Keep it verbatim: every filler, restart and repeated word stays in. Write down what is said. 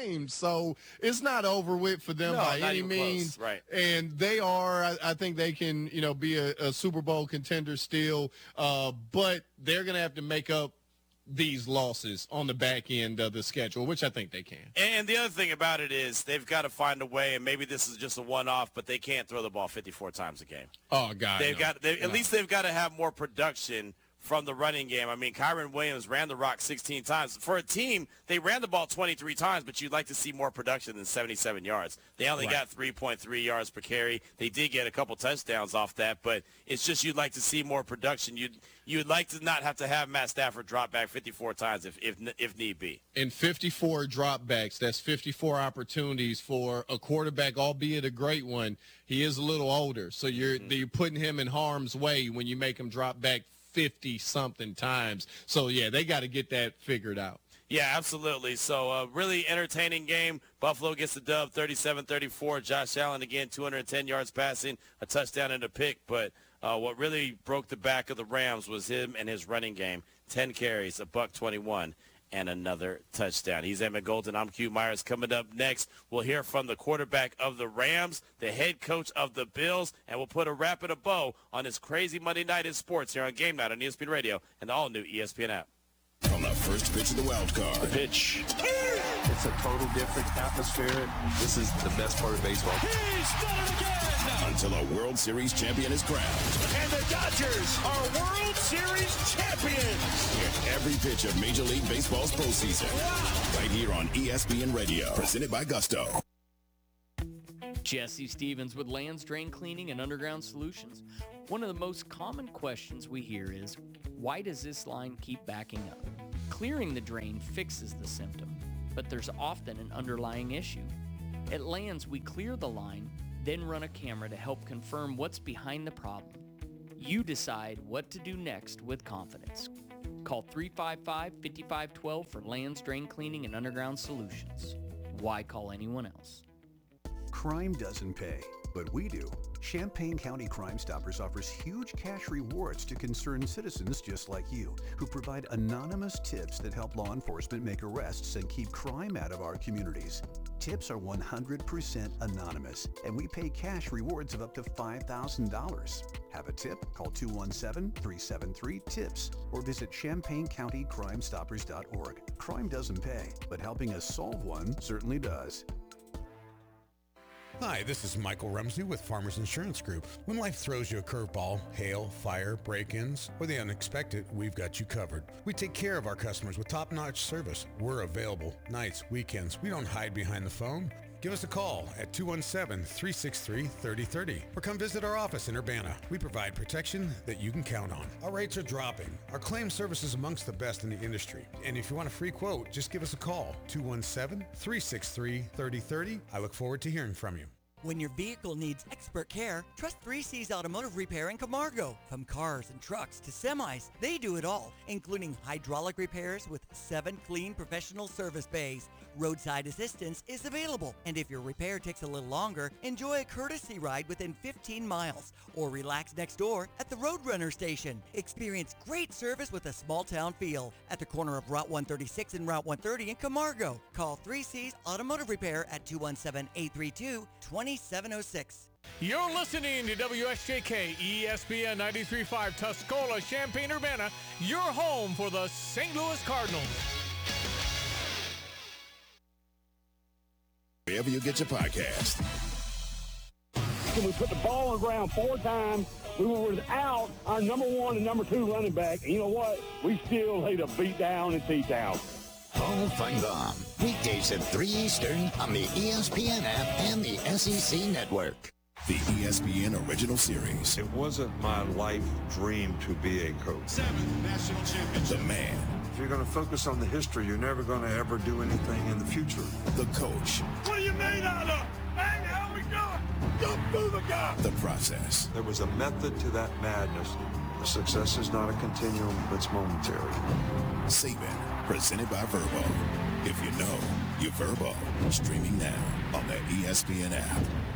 games. So it's not over with for them no, by not any even means. Close. Right. And they are, I, I think they can, you know, be a, a Super Bowl contender still. Uh, but they're going to have to make up these losses on the back end of the schedule, which I think they can. And the other thing about it is they've got to find a way, and maybe this is just a one-off, but they can't throw the ball fifty-four times a game. Oh, God. They've no. got they, no. At least they've got to have more production from the running game. I mean, Kyron Williams ran the rock sixteen times. For a team, they ran the ball twenty-three times, but you'd like to see more production than seventy-seven yards. They only Right. got three point three yards per carry. They did get a couple touchdowns off that, but it's just you'd like to see more production. You'd you'd like to not have to have Matt Stafford drop back fifty-four times if if if need be. In fifty-four dropbacks, that's fifty-four opportunities for a quarterback, albeit a great one. He is a little older, so you're mm-hmm. you're putting him in harm's way when you make him drop back fifty-something times. So, yeah, they got to get that figured out. Yeah, absolutely. So, a uh, really entertaining game. Buffalo gets the dub, thirty-seven thirty-four. Josh Allen, again, two hundred ten yards passing, a touchdown and a pick. But uh, what really broke the back of the Rams was him and his running game. ten carries, a buck twenty-one, and another touchdown. He's Emmett Golden. I'm Q Myers. Coming up next, we'll hear from the quarterback of the Rams, the head coach of the Bills, and we'll put a wrap and a bow on this crazy Monday night in sports here on Game Night on E S P N Radio and the all-new E S P N app. From the first pitch of the wild card. The pitch. It's a total different atmosphere. This is the best part of baseball. He's done it again! Until a World Series champion is crowned. And the Dodgers are World Series champions! Hear every pitch of Major League Baseball's postseason. Wow. Right here on E S P N Radio. Presented by Gusto. Jesse Stevens with Lands Drain Cleaning and Underground Solutions. One of the most common questions we hear is, why does this line keep backing up? Clearing the drain fixes the symptom, but there's often an underlying issue. At Lands, we clear the line, then run a camera to help confirm what's behind the problem. You decide what to do next with confidence. Call three five five, five five one two for Lands Drain Cleaning and Underground Solutions. Why call anyone else? Crime doesn't pay, but we do. Champaign County Crime Stoppers offers huge cash rewards to concerned citizens just like you, who provide anonymous tips that help law enforcement make arrests and keep crime out of our communities. Tips are one hundred percent anonymous, and we pay cash rewards of up to five thousand dollars. Have a tip? Call two one seven, three seven three, TIPS or visit champaign county crime stoppers dot org. Crime doesn't pay, but helping us solve one certainly does. Hi, this is Michael Rumsey with Farmers Insurance Group. When life throws you a curveball, hail, fire, break-ins, or the unexpected, we've got you covered. We take care of our customers with top-notch service. We're available nights, weekends. We don't hide behind the phone. Give us a call at two one seven, three six three, three oh three oh or come visit our office in Urbana. We provide protection that you can count on. Our rates are dropping. Our claim service is amongst the best in the industry. And if you want a free quote, just give us a call, two one seven, three six three, three oh three oh. I look forward to hearing from you. When your vehicle needs expert care, trust three C's Automotive Repair in Camargo. From cars and trucks to semis, they do it all, including hydraulic repairs with seven clean professional service bays. Roadside assistance is available, and if your repair takes a little longer, enjoy a courtesy ride within fifteen miles, or relax next door at the Roadrunner station. Experience great service with a small-town feel at the corner of Route one thirty-six and Route one thirty in Camargo. Call three C's Automotive Repair at two one seven, eight three two, two seven oh six. You're listening to W S J K E S P N ninety-three point five Tuscola, Champaign-Urbana, your home for the Saint Louis Cardinals. Wherever you get your podcast. We put the ball on the ground four times. We were without our number one and number two running back. And you know what? We still laid a beat down in T-Town. Paul Feinbaum, weekdays at three Eastern on the E S P N app and the S E C Network. The E S P N original series. It wasn't my life dream to be a coach. Seven national champions. The man. If you're going to focus on the history, you're never going to ever do anything in the future. The coach. What are you made out of? Hey, how we doing? Jump through the guy. The process. There was a method to that madness. The success is not a continuum, it's momentary. Saban, presented by Verbo. If you know, you're Verbo. Streaming now on the E S P N app.